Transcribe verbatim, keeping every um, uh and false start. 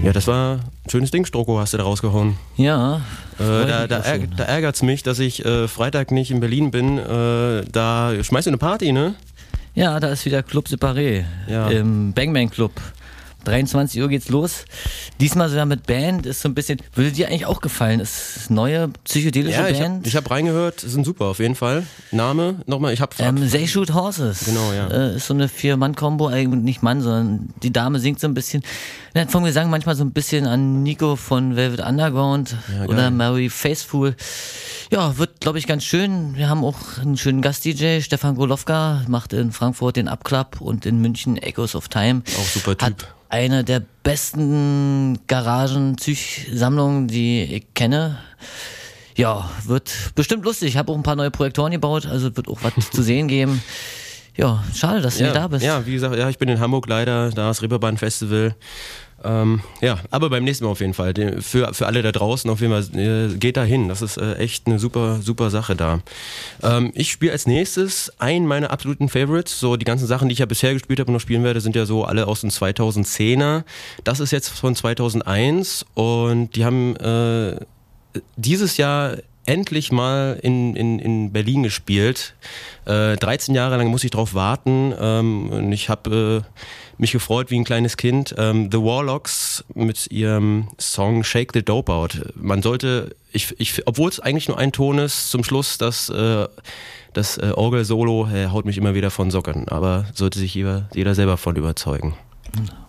Ja, das war ein schönes Ding, Stroko, hast du da rausgehauen. Ja. Äh, da da, ärg da ärgert es mich, dass ich äh, Freitag nicht in Berlin bin. Äh, da schmeißt du eine Party, ne? Ja, da ist wieder Club Separé ja. im Bang Bang Club. dreiundzwanzig Uhr geht's los. Diesmal sogar mit Band, ist so ein bisschen, würde dir eigentlich auch gefallen, ist neue psychedelische ja, ich Band. Hab, ich habe reingehört, sind super auf jeden Fall. Name, nochmal, ich habe... Ähm, They Shoot Horses. Genau, ja. Äh, ist so eine Vier-Mann-Kombo, eigentlich nicht Mann, sondern die Dame singt so ein bisschen, hat vom Gesang manchmal so ein bisschen an Nico von Velvet Underground ja, oder Mary Faithfull. Ja, wird, glaube ich, ganz schön. Wir haben auch einen schönen Gast-D J, Stefan Golowka, macht in Frankfurt den Up-Club und in München Echoes of Time. Auch super Typ. Hat eine der besten Garagen-Psych-Sammlungen, die ich kenne. Ja, wird bestimmt lustig. Ich habe auch ein paar neue Projektoren gebaut, also wird auch was zu sehen geben. Ja, schade, dass du ja, nicht da bist. Ja, wie gesagt, ja, ich bin in Hamburg leider, da ist Reeperbahn Festival. Ähm, ja, aber beim nächsten Mal auf jeden Fall. Für, für alle da draußen auf jeden Fall, äh, geht da hin. Das ist äh, echt eine super, super Sache da. Ähm, ich spiele als nächstes einen meiner absoluten Favorites. So die ganzen Sachen, die ich ja bisher gespielt habe und noch spielen werde, sind ja so alle aus den zweitausendzehner. Das ist jetzt von zweitausendeins und die haben äh, dieses Jahr endlich mal in, in, in Berlin gespielt. Äh, dreizehn Jahre lang muss ich drauf warten ähm, und ich habe äh, mich gefreut wie ein kleines Kind. Ähm, The Warlocks mit ihrem Song Shake the Dope Out. Man sollte, ich, ich, obwohl es eigentlich nur ein Ton ist, zum Schluss das, äh, das äh, Orgel-Solo äh, haut mich immer wieder von Socken, aber sollte sich jeder, jeder selber von überzeugen.